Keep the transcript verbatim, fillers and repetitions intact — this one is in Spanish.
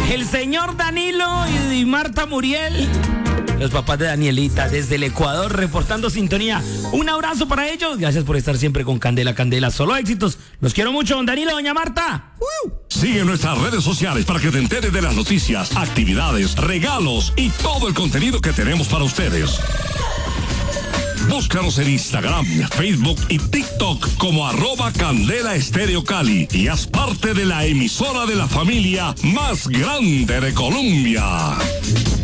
el señor Danilo y Marta Muriel, los papás de Danielita, desde el Ecuador, reportando sintonía. Un abrazo para ellos. Gracias por estar siempre con Candela, Candela. Solo éxitos. Los quiero mucho, don Danilo, doña Marta. ¡Uh! Sigue nuestras redes sociales para que te enteres de las noticias, actividades, regalos y todo el contenido que tenemos para ustedes. Búscanos en Instagram, Facebook y TikTok como arroba Candela Estéreo Cali y haz parte de la emisora de la familia más grande de Colombia.